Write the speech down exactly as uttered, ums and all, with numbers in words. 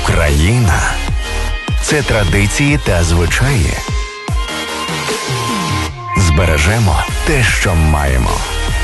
Україна – це традиції та звичаї. Збережемо те, що маємо.